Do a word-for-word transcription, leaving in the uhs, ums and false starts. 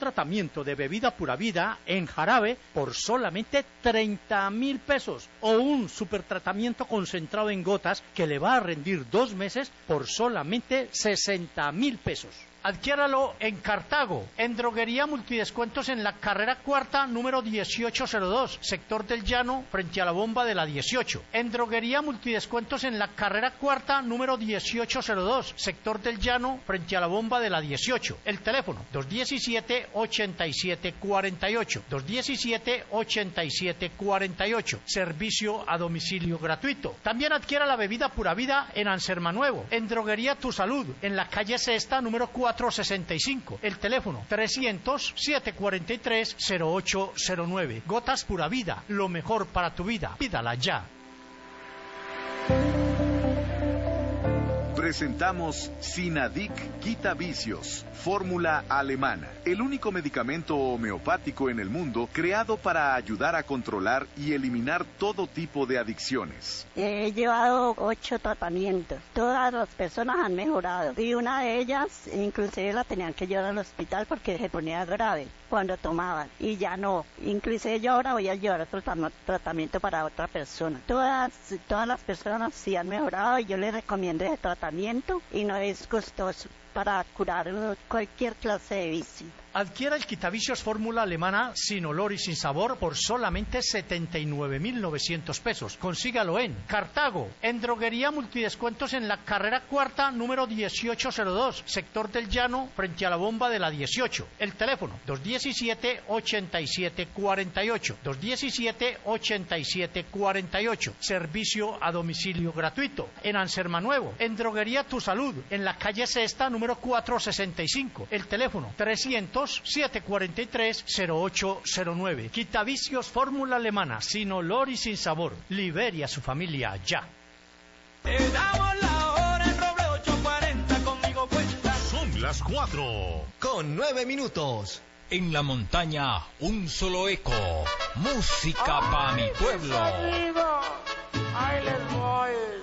tratamiento de bebida pura vida en jarabe por solamente treinta mil pesos o un supertratamiento concentrado en gotas que le va a rendir dos meses por solamente sesenta mil pesos. Adquiéralo en Cartago, en Droguería Multidescuentos en la carrera cuarta, número dieciocho cero dos, sector del Llano, frente a la bomba de la dieciocho. En Droguería Multidescuentos en la carrera cuarta, número dieciocho cero dos, sector del Llano, frente a la bomba de la dieciocho. El teléfono, dos diecisiete, ochenta y siete cuarenta y ocho, dos diecisiete, ochenta y siete cuarenta y ocho. Servicio a domicilio gratuito. También adquiera la bebida Pura Vida en Anserma Nuevo, en Droguería Tu Salud, en la calle Sexta, número cuatro sesenta y cinco. El teléfono trescientos, setecientos cuarenta y tres, cero ocho cero nueve. Gotas Pura Vida, lo mejor para tu vida. Pídala ya. Presentamos Sinadic Quita Vicios, fórmula alemana, el único medicamento homeopático en el mundo creado para ayudar a controlar y eliminar todo tipo de adicciones. He llevado ocho tratamientos, todas las personas han mejorado y una de ellas inclusive la tenían que llevar al hospital porque se ponía grave cuando tomaban y ya no, inclusive yo ahora voy a llevar otro tratamiento para otra persona. Todas, todas las personas sí han mejorado y yo les recomiendo ese tratamiento y no es costoso para curar cualquier clase de vicio. Adquiera el quitavicios fórmula alemana sin olor y sin sabor por solamente setenta y nueve mil novecientos pesos. Consígalo en Cartago, en Droguería Multidescuentos en la carrera cuarta, número dieciocho cero dos, sector del Llano, frente a la bomba de la dieciocho. El teléfono, dos diecisiete, ochenta y siete cuarenta y ocho, dos diecisiete, ochenta y siete cuarenta y ocho. Servicio a domicilio gratuito. En Anserma Nuevo, en Droguería Tu Salud, en la calle Sexta, número cuatro sesenta y cinco. El teléfono, trescientos, setecientos cuarenta y tres, cero ocho cero nueve. Quitavicios fórmula alemana, sin olor y sin sabor. Libere a su familia ya. Te damos la hora en Roble ochocientos cuarenta, conmigo cuenta. Son las cuatro con nueve minutos. En la montaña, un solo eco. Música para mi pueblo. Ahí les voy.